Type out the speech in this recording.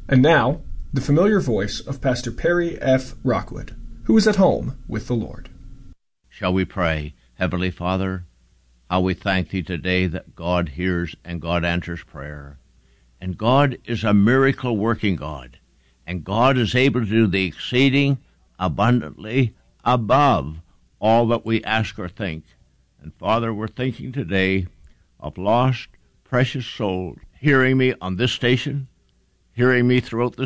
And now, the familiar voice of Pastor Perry F. Rockwood, who is at home with the Lord. Shall we pray? Heavenly Father, how we thank Thee today that God hears and God answers prayer. And God is a miracle-working God. And God is able to do the exceeding abundantly above all that we ask or think. And Father, we're thinking today of lost, precious souls hearing me on this station, hearing me throughout this